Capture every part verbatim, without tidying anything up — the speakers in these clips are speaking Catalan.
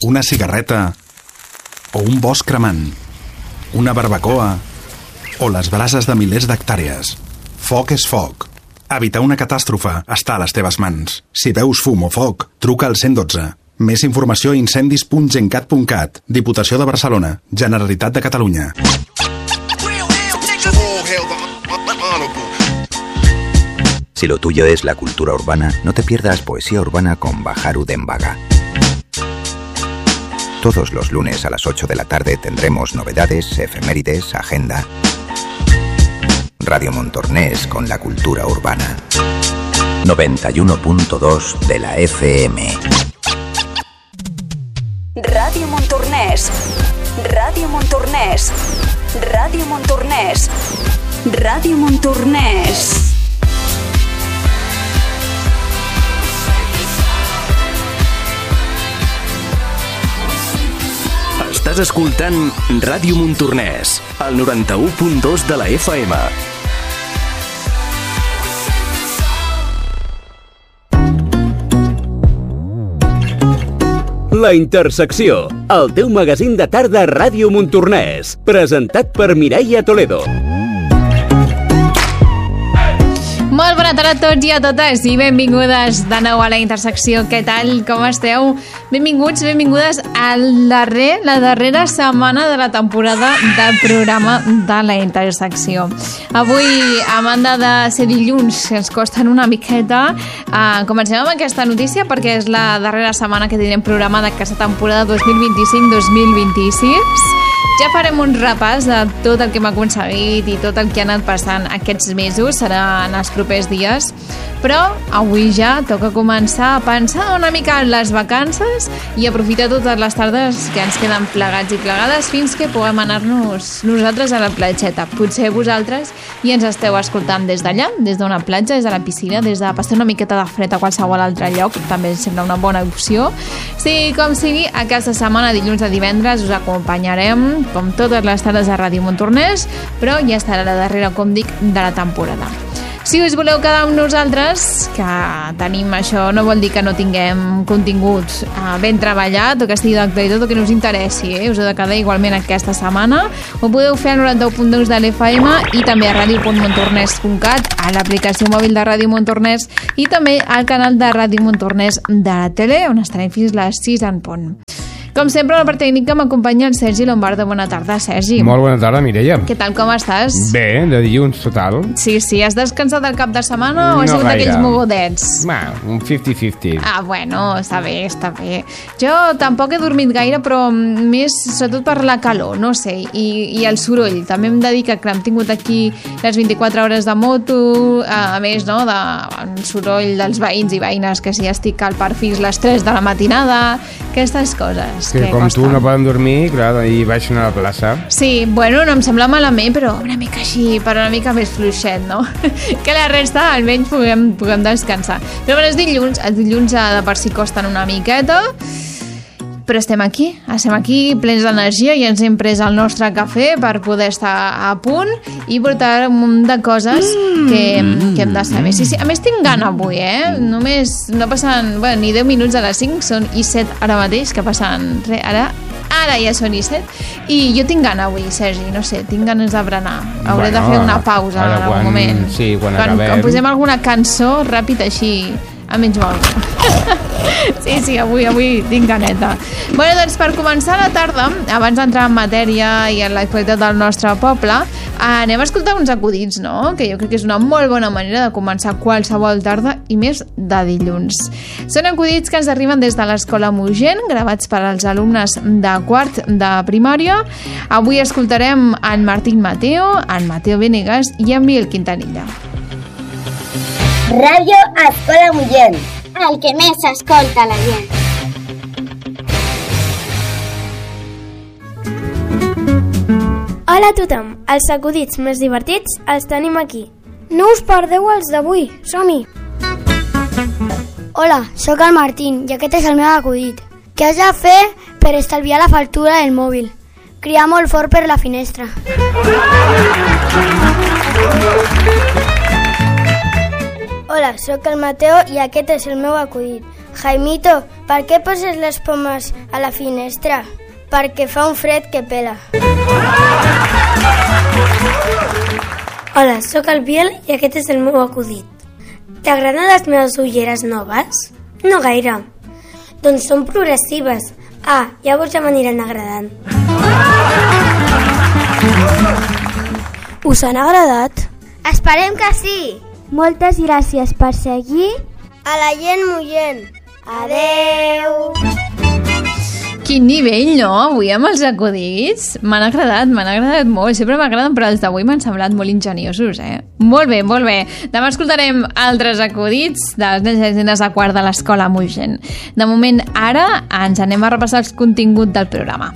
una cigarreta o un bosc cremant, una barbacoa o les brases de milers d'hectàrees. Foc és foc. Evitar una catàstrofe està a les teves mans. Si veus fum o foc, truca al cent dotze. Més informació a incendis punt gencat punt cat. Diputació de Barcelona. Generalitat de Catalunya. Si lo tuyo es la cultura urbana, no te pierdas Poesía Urbana con Baharu Dembaga. Todos los lunes a las ocho de la tarde tendremos novedades, efemérides, agenda. Radio Montornès con la cultura urbana. noventa y uno punto dos de la F M. Radio Montornès. Radio Montornès. Radio Montornès. Radio Montornès. Estàs escoltant Ràdio Montornès, al noranta-u punt dos de la F M. La Intersecció, el teu magazín de tarda a Ràdio Montornès, presentat per Mireia Toledo. Molt bona tarda a tots i a totes i benvingudes de nou a La Intersecció. Què tal? Com esteu? Benvinguts, benvingudes al darrer, la darrera setmana de la temporada del programa de La Intersecció. Avui, a banda de ser dilluns, que ens costen una miqueta, eh, comencem amb aquesta notícia perquè és la darrera setmana que tindrem programa d'aquesta temporada dos mil vint-i-cinc dos mil vint-i-sis. Ja farem un repàs de tot el que hem aconseguit i tot el que ha anat passant aquests mesos, serà en els propers dies, però avui ja toca començar a pensar una mica en les vacances i aprofitar totes les tardes que ens queden plegats i plegades fins que puguem anar-nos nosaltres a la platgeta. Potser vosaltres i ens esteu escoltant des d'allà, des d'una platja, des de la piscina, des de passar una miqueta de fred a qualsevol altre lloc, també ens sembla una bona opció. Sí, com sigui, aquesta setmana, dilluns a divendres, us acompanyarem com totes les tardes a Ràdio Montornès, però ja estarà la darrera, com dic, de la temporada. Si us voleu quedar amb nosaltres, que tenim això, no vol dir que no tinguem contingut eh, ben treballat o que estigui d'actualitat o que no us interessi, eh? Us heu de quedar igualment aquesta setmana. Ho podeu fer al noranta-u punt dos de l'F M i també a ràdio punt montornès punt cat, a l'aplicació mòbil de Ràdio Montornès i també al canal de Ràdio Montornès de la tele, on estarem fins les sis en punt. Com sempre, a la part tècnica m'acompanya el Sergi Lombardo. Bona tarda, Sergi. Molt bona tarda, Mireia. Què tal, com estàs? Bé, de dilluns total. Sí, sí. Has descansat el cap de setmana o No has sigut gaire. d'aquells mogudets? Va, un cinquanta cinquanta. Ah, bueno, està bé, està bé. Jo tampoc he dormit gaire, però més sobretot per la calor, no sé, i, i el soroll. També em dedica que hem tingut aquí les vint-i-quatre hores de moto, a més, no?, de soroll dels veïns i veïnes, que si estic al parc fins les tres de la matinada, aquestes coses. Que, que com costa. Tu no poden dormir, clar, i baixen a la plaça. Sí, bueno, no em sembla malament, però una mica així, per una mica més fluixet, no? Que la resta almenys puguem, puguem descansar. Però bueno, els dilluns, els dilluns de per si costen una miqueta, però estem aquí, estem aquí plens d'energia i ens hem pres el nostre cafè per poder estar a punt i portar un munt de coses que, que hem de saber. Sí, sí, a més tinc gana avui, eh? Només no passen, bueno, ni deu minuts a les cinc, són i set ara mateix, que passen, re, ara, ara ja són i set, i jo tinc gana avui, Sergi, no sé, tinc ganes de berenar. Hauré bueno, de fer una pausa en algun quan, moment. Sí, quan, quan acabem. Quan posem alguna cançó ràpid així, a menys molt. Sí, sí, avui, avui tinc ganeta. Bueno, doncs per començar la tarda, abans d'entrar en matèria i en l'actualitat del nostre poble, anem a escoltar uns acudits, no? Que jo crec que és una molt bona manera de començar qualsevol tarda i més de dilluns. Són acudits que ens arriben des de l'Escola Mogent, gravats per als alumnes de quart de primària. Avui escoltarem en Martín Mateo, en Mateo Venegas i en Miguel Quintanilla. Ràdio Escola Mogent, el que més s'escolta la gent. Hola a tothom, els acudits més divertits els tenim aquí. No us perdeu els d'avui, som-hi! Hola, sóc el Martín i aquest és el meu acudit. Què has de fer per estalviar la factura del mòbil? Cridar molt fort per la finestra. Hola, sóc el Mateo i aquest és el meu acudit. Jaimito, per què poses les pomes a la finestra? Perquè fa un fred que pela. Hola, sóc el Biel i aquest és el meu acudit. T'agraden les meves ulleres noves? No gaire. Doncs són progressives. Ah, llavors ja m'aniran agradant. Us han agradat? Esperem que sí. Moltes gràcies per seguir a la gent mullent. Adeu! Quin nivell, no? Avui amb els acudits. M'han agradat, m'han agradat molt. Sempre m'agraden, però els d'avui m'han semblat molt ingeniosos, eh? Molt bé, molt bé. Demà escoltarem altres acudits dels nens i nenes a quart de l'escola Moixent. De moment, ara ens anem a repassar els continguts del programa.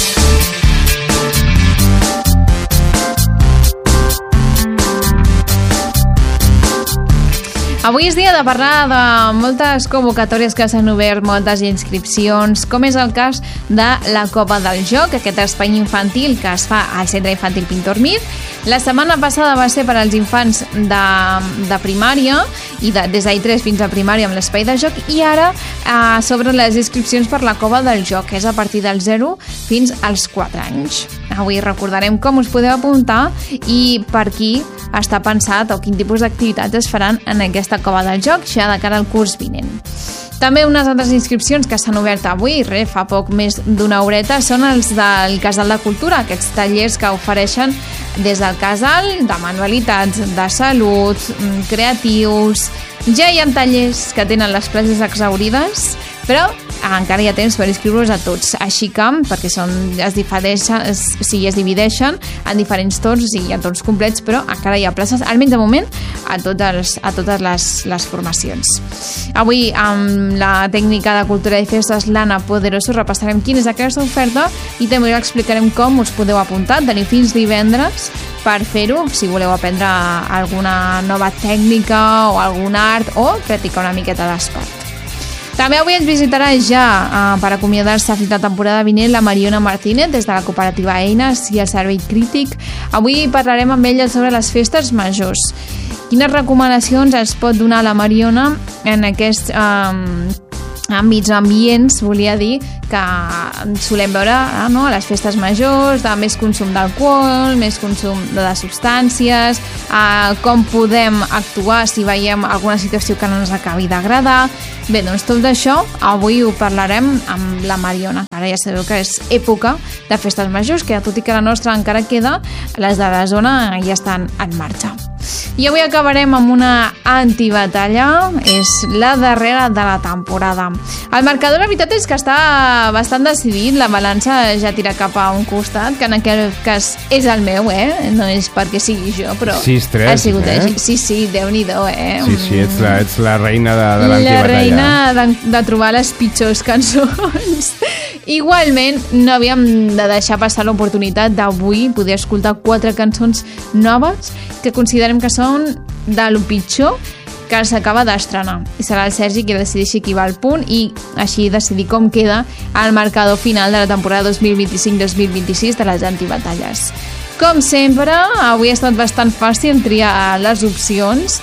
Avui és dia de parlar de moltes convocatòries que s'han obert, moltes inscripcions, com és el cas de la Copa del Joc, aquest espai infantil que es fa al Centre Infantil Pintor Mir. La setmana passada va ser per als infants de, de primària, i de, des d'A I tres fins a primària amb l'espai de joc, i ara eh, s'obren les inscripcions per la Copa del Joc, que és a partir del zero fins als quatre anys. Avui recordarem com us podeu apuntar i per qui està pensat o quin tipus d'activitats es faran en aquesta Copa del Joc ja de cara al curs vinent. També unes altres inscripcions que s'han obert avui, re, fa poc més d'una horeta, són els del Casal de Cultura, aquests tallers que ofereixen des del casal de manualitats, de salut, creatius. Ja hi ha tallers que tenen les places exhaurides, però encara hi ha temps per inscriure-los a tots. Així que, perquè són, es, difereixen, es, o sigui, es divideixen en diferents torns, o sigui, hi ha torns complets, però encara hi ha places, almenys de moment, a, tots els, a totes les, les formacions. Avui, amb la tècnica de Cultura i Festes, l'Anna Poderoso, repassarem quina és aquesta oferta i també explicarem com us podeu apuntar d'anir fins divendres per fer-ho, si voleu aprendre alguna nova tècnica o algun art o practicar una miqueta d'esport. També avui ens visitarà ja eh, per acomiadar-se fins la temporada vinent la Mariona Martínez des de la cooperativa Eines i el Servei Crític. Avui parlarem amb ella sobre les festes majors. Quines recomanacions ens pot donar la Mariona en aquests eh, àmbits o ambients, volia dir, que solem veure eh, no? a les festes majors, de més consum d'alcohol, més consum de substàncies, eh, com podem actuar si veiem alguna situació que no ens acabi d'agradar. Bé, doncs tot això avui ho parlarem amb la Mariona. Ara ja sabeu que és època de festes majors, que tot i que la nostra encara queda, les de la zona ja estan en marxa. I avui acabarem amb una antibatalla, és la darrera de la temporada. El marcador, la veritat, és que està bastant decidit, la balança ja tira cap a un costat, que en aquest cas és el meu, eh? No és perquè sigui jo, però sis tres, ha sigut eh? així. Sí, sí, Déu-n'hi-do, eh? Sí, sí, ets la, ets la reina de, de l'antibatalla. La reina de, de trobar les pitjors cançons. Igualment, no havíem de deixar passar l'oportunitat d'avui poder escoltar quatre cançons noves que considerem que són de lo pitjor que s'acaba d'estrenar. I serà el Sergi qui decideixi qui va al punt i així decidir com queda el marcador final de la temporada dos mil vint-i-cinc dos mil vint-i-sis de les antibatalles. Com sempre, avui ha estat bastant fàcil triar les opcions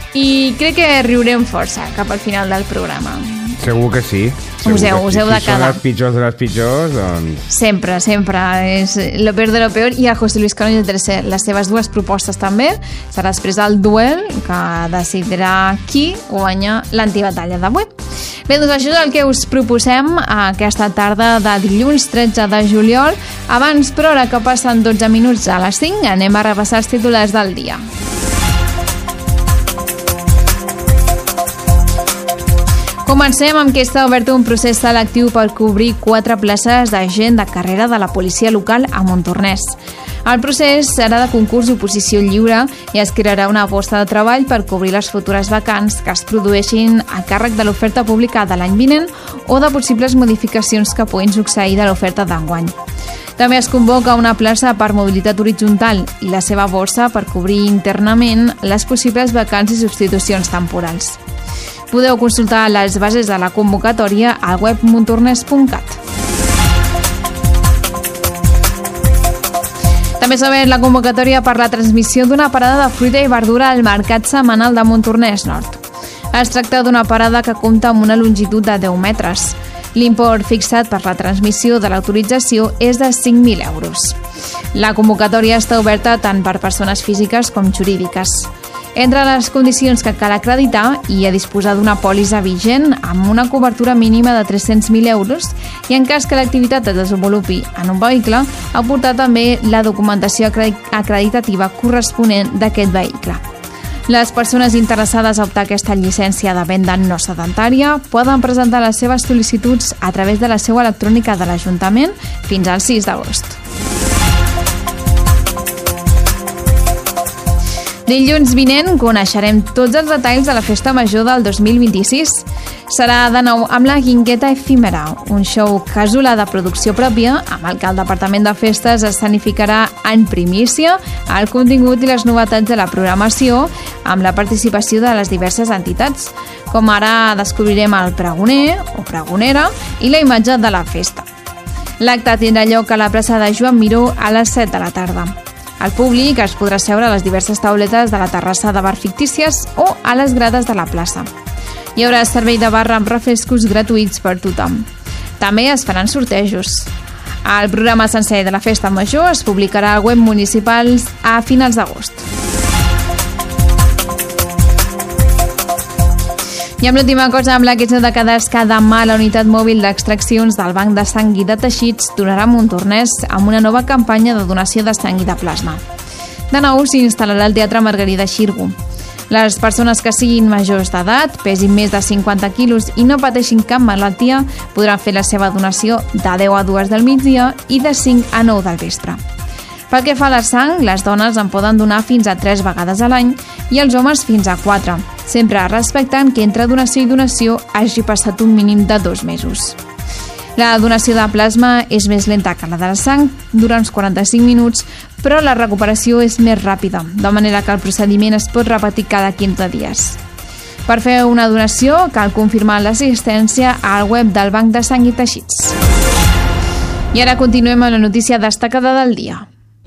i crec que riurem força cap al final del programa. Segur que sí. Segur us heu, que us sí. heu de Si quedar. són les pitjors de les pitjors, doncs... Sempre, sempre. És lo peor de lo peor. I a José Luis Cano i el tercer, les seves dues propostes també. Serà després el duel que decidirà qui guanya l'antibatalla d'avui. Bé, doncs això és el que us proposem aquesta tarda de dilluns tretze de juliol. Abans, però, ara que passen dotze minuts a les cinc, anem a repassar els titulars del dia. Comencem amb que està obert un procés selectiu per cobrir quatre places d'agent de carrera de la policia local a Montornès. El procés serà de concurs d'oposició lliure i es crearà una posta de treball per cobrir les futures vacants que es produeixin a càrrec de l'oferta pública de l'any vinent o de possibles modificacions que puguin succeir de l'oferta d'enguany. També es convoca una plaça per mobilitat horitzontal i la seva borsa per cobrir internament les possibles vacants i substitucions temporals. Podeu consultar les bases de la convocatòria al web montornès punt cat. També s'ha obert la convocatòria per la transmissió d'una parada de fruita i verdura al Mercat Setmanal de Montornès Nord. Es tracta d'una parada que compta amb una longitud de deu metres. L'import fixat per la transmissió de l'autorització és de cinc mil euros. La convocatòria està oberta tant per persones físiques com jurídiques. Entre les condicions que cal acreditar hi ha disposar d'una pòlissa vigent amb una cobertura mínima de tres-cents mil euros i en cas que l'activitat es desenvolupi en un vehicle, aportar també la documentació acreditativa corresponent d'aquest vehicle. Les persones interessades a optar a aquesta llicència de venda no sedentària poden presentar les seves sol·licituds a través de la seu electrònica de l'Ajuntament fins al sis d'agost. Dilluns vinent coneixerem tots els detalls de la Festa Major del dos mil vint-i-sis. Serà de nou amb la Guingueta Efímera, un show casolà de producció pròpia amb el que el Departament de Festes escenificarà en primícia el contingut i les novetats de la programació amb la participació de les diverses entitats, com ara descobrirem el pregoner o pregonera i la imatge de la festa. L'acte tindrà lloc a la plaça de Joan Miró a les set de la tarda. El públic es podrà seure a les diverses tauletes de la terrassa de bar fictícies o a les grades de la plaça. Hi haurà servei de barra amb refrescos gratuïts per tothom. També es faran sortejos. El programa sencer de la Festa Major es publicarà al web municipal a finals d'agost. I amb l'última cosa, amb la que ets de quedar que demà la unitat mòbil d'extraccions del Banc de Sang i de Teixits donarà Montornès amb una nova campanya de donació de sang i de plasma. De nou s'instal·larà al Teatre Margarida Xirgu. Les persones que siguin majors d'edat, pesin més de cinquanta quilos i no pateixin cap malaltia podran fer la seva donació de deu a dues del migdia i de cinc a nou del vespre. Pel que fa a la sang, les dones en poden donar fins a tres vegades a l'any i els homes fins a quatre, sempre respectant que entre donació i donació hagi passat un mínim de dos mesos. La donació de plasma és més lenta que la de la sang, dura uns quaranta-cinc minuts, però la recuperació és més ràpida, de manera que el procediment es pot repetir cada quinze dies. Per fer una donació cal confirmar l'assistència al web del Banc de Sang i Teixits. I ara continuem amb la notícia destacada del dia.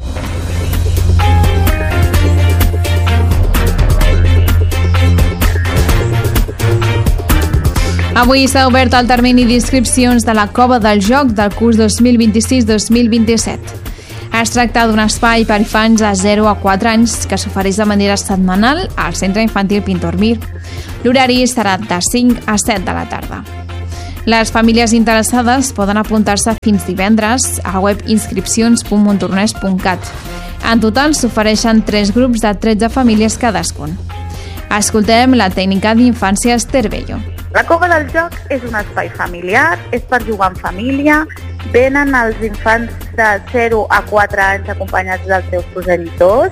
Avui s'ha obert el termini d'inscripcions de la Cova del Joc del curs dos mil vint-i-sis dos mil vint-i-set. Es tracta d'un espai per infants de zero a quatre anys que s'ofereix de manera setmanal al Centre Infantil Pintor Mir. L'horari serà de cinc a set de la tarda. Les famílies interessades poden apuntar-se fins divendres a web inscripcions punt montornès punt cat. En total s'ofereixen tres grups de tretze famílies cadascun. Escoltem la tècnica d'infància Esther Bello. La Cova del Joc és un espai familiar, és per jugar en família, venen els infants de zero a quatre anys acompanyats dels seus progenitors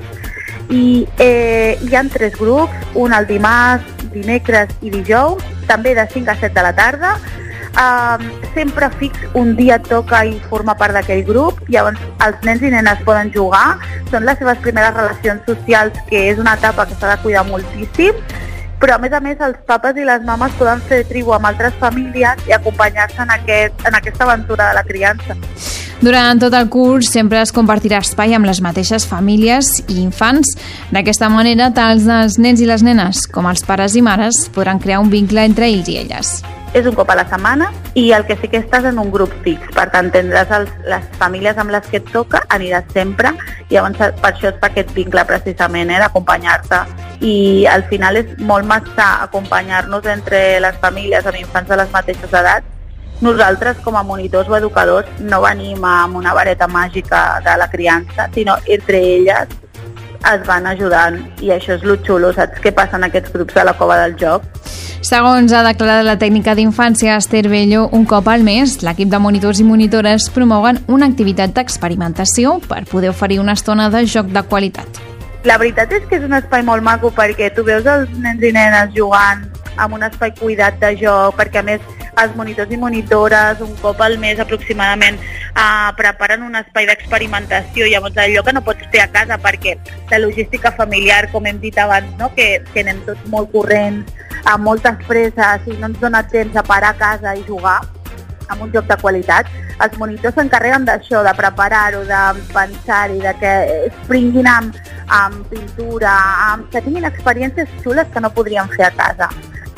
i eh, hi ha tres grups, un el dimarts, dimecres i dijous, també de cinc a set de la tarda. Uh, sempre fix un dia toca i forma part d'aquell grup, llavors els nens i nenes poden jugar, són les seves primeres relacions socials, que és una etapa que s'ha de cuidar moltíssim, però a més a més els papes i les mames poden fer tribu amb altres famílies i acompanyar-se en, aquest, en aquesta aventura de la criança. Durant tot el curs sempre es compartirà espai amb les mateixes famílies i infants. D'aquesta manera, tant els nens i les nenes com els pares i mares podran crear un vincle entre ells i elles. És un cop a la setmana i el que sí que estàs en un grup fix, per tant tindràs els, les famílies amb les que et toca, aniràs sempre i llavors per això es fa aquest vincle precisament, eh, d'acompanyar-te, i al final és molt més sa acompanyar-nos entre les famílies amb infants de les mateixes edats. Nosaltres com a monitors o educadors no venim amb una vareta màgica de la criança, sinó entre elles es van ajudant i això és lo xulo, saps què passa en aquests grups de la Cova del Joc? Segons ha declarat la tècnica d'infància Esther Bello, un cop al mes l'equip de monitors i monitores promouen una activitat d'experimentació per poder oferir una estona de joc de qualitat. La veritat és que és un espai molt maco perquè tu veus els nens i nenes jugant en un espai cuidat de joc, perquè a més els monitors i monitores un cop al mes aproximadament eh, preparen un espai d'experimentació, llavors allò que no pots fer a casa perquè la logística familiar, com hem dit abans, no? que, que anem tots molt corrents, amb moltes presses i no ens dona temps a parar a casa i jugar amb un joc de qualitat. Els monitors s'encarreguen d'això, de preparar-ho, de pensar-hi, de que es pringuin amb, amb pintura, amb, que tinguin experiències xules que no podríem fer a casa.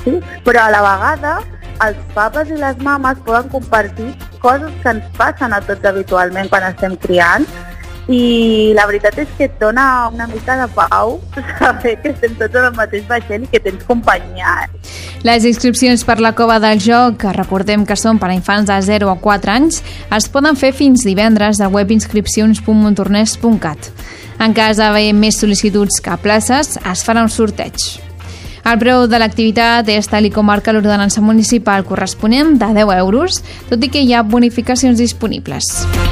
sí, però a la vegada els papes i les mames poden compartir coses que ens passen a tots habitualment quan estem criant, i la veritat és que et dona una mica de pau saber que estem tots en el mateix vaixell i que tens companyia. Les inscripcions per la Cova del Joc, que recordem que són per a infants de zero a quatre anys, es poden fer fins divendres al web inscripcions punt montornès punt cat. En cas d'haver més sol·licituds que places, es farà un sorteig. El preu de l'activitat és tal com marca l'ordenança municipal corresponent de deu euros, tot i que hi ha bonificacions disponibles.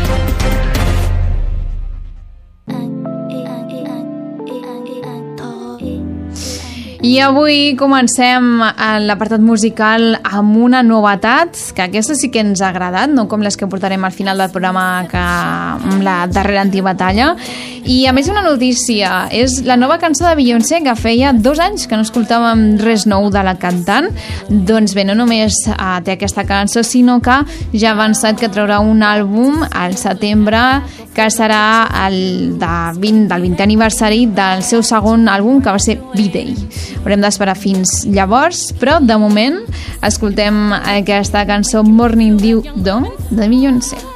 I avui comencem l'apartat musical amb una novetat, que aquesta sí que ens ha agradat, no com les que portarem al final del programa, que amb la darrera antibatalla. I a més una notícia, és la nova cançó de Beyoncé, que feia dos anys que no escoltàvem res nou de la cantant. Doncs bé, no només uh, té aquesta cançó, sinó que ja ha avançat que traurà un àlbum al setembre, que serà el de vint, del vintè aniversari del seu segon àlbum, que va ser B-Day. Haurem d'esperar fins llavors, però de moment escoltem aquesta cançó Morning Dew Dawn de Beyoncé.